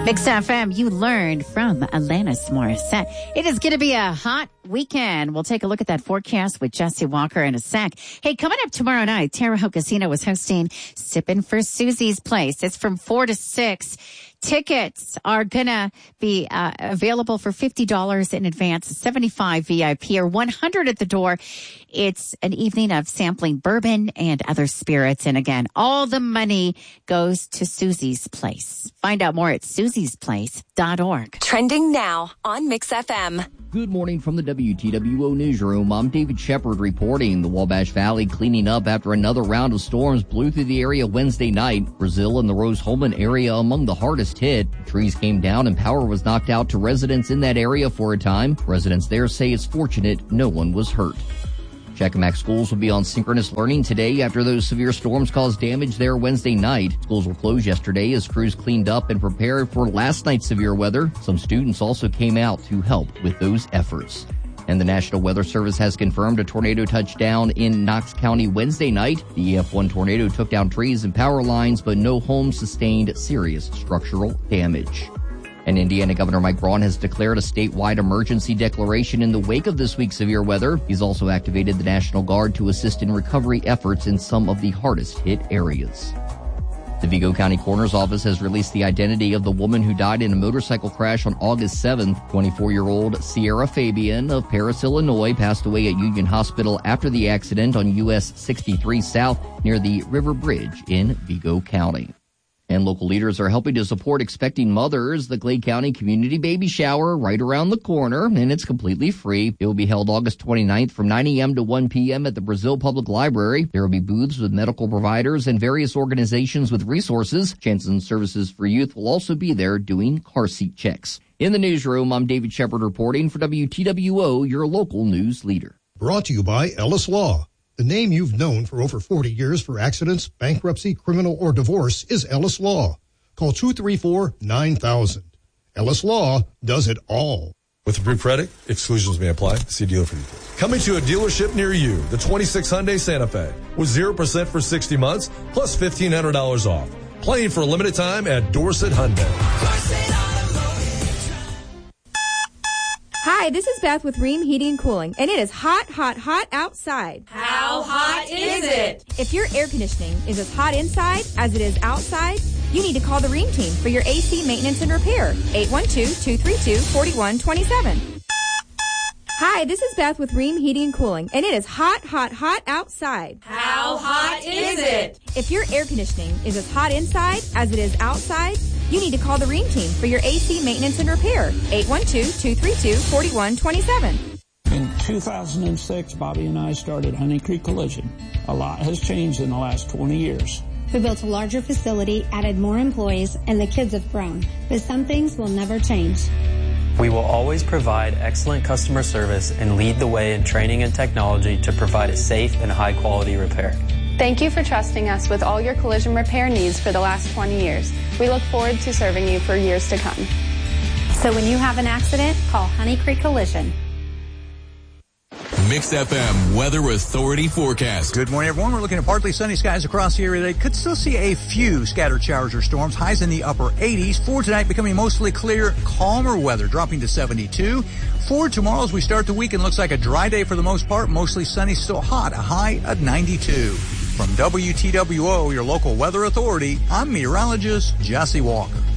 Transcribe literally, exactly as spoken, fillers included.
Mix F M, you learned from Alanis Morissette. It is going to be a hot weekend. We'll take a look at that forecast with Jesse Walker in a sec. Hey, coming up tomorrow night, Terre Haute Casino is hosting Sippin' for Susie's Place. It's from four to six. Tickets are going to be uh, available for fifty dollars in advance, seventy-five V I P, or one hundred at the door. It's an evening of sampling bourbon and other spirits. And again, all the money goes to Susie's Place. Find out more at susies place dot org. Trending now on Mix F M. Good morning from the W T W O Newsroom. I'm David Shepard reporting. The Wabash Valley cleaning up after another round of storms blew through the area Wednesday night. Brazil and the Rose-Hulman area among the hardest hit. Trees came down and power was knocked out to residents in that area for a time. Residents there say it's fortunate no one was hurt. Checkamack schools will be on synchronous learning today after those severe storms caused damage there Wednesday night. Schools were closed yesterday as crews cleaned up and prepared for last night's severe weather. Some students also came out to help with those efforts. And the National Weather Service has confirmed a tornado touchdown in Knox County Wednesday night. The E F one tornado took down trees and power lines, but no homes sustained serious structural damage. And Indiana Governor Mike Braun has declared a statewide emergency declaration in the wake of this week's severe weather. He's also activated the National Guard to assist in recovery efforts in some of the hardest hit areas. The Vigo County Coroner's Office has released the identity of the woman who died in a motorcycle crash on August seventh. twenty-four-year-old Sierra Fabian of Paris, Illinois, passed away at Union Hospital after the accident on U S sixty-three South near the River Bridge in Vigo County. And local leaders are helping to support expecting mothers. The Glade County Community Baby Shower right around the corner, and it's completely free. It will be held August twenty-ninth from nine a.m. to one p.m. at the Brazil Public Library. There will be booths with medical providers and various organizations with resources. Janssen Services for Youth will also be there doing car seat checks. In the newsroom, I'm David Shepard reporting for W T W O, your local news leader. Brought to you by Ellis Law. The name you've known for over forty years for accidents, bankruptcy, criminal, or divorce is Ellis Law. Call two three four, nine thousand. Ellis Law does it all. With a pre-credit, exclusions may apply. See dealer for details. Coming to a dealership near you, the twenty-six Hyundai Santa Fe with zero percent for sixty months plus fifteen hundred dollars off. Playing for a limited time at Dorset Hyundai. Hi, this is Beth with Ream Heating and Cooling, and it is hot, hot, hot outside. How hot is it? If your air conditioning is as hot inside as it is outside, you need to call the Ream team for your A C maintenance and repair. eight one two, two three two, four one two seven. Hi, this is Beth with Ream Heating and Cooling, and it is hot, hot, hot outside. How hot is it? If your air conditioning is as hot inside as it is outside, you need to call the Ream team for your A C maintenance and repair. eight one two, two three two, four one two seven. In two thousand six, Bobby and I started Honey Creek Collision. A lot has changed in the last twenty years. We built a larger facility, added more employees, and the kids have grown. But some things will never change. We will always provide excellent customer service and lead the way in training and technology to provide a safe and high-quality repair. Thank you for trusting us with all your collision repair needs for the last twenty years. We look forward to serving you for years to come. So when you have an accident, call Honey Creek Collision. Mix F M Weather Authority forecast. Good morning, everyone. We're looking at partly sunny skies across the area today. Could still see a few scattered showers or storms. Highs in the upper eighties. For tonight, becoming mostly clear, calmer weather, dropping to seventy-two. For tomorrow, as we start the weekend, looks like a dry day for the most part. Mostly sunny, still hot, a high at ninety-two. From W T W O, your local weather authority, I'm meteorologist Jesse Walker.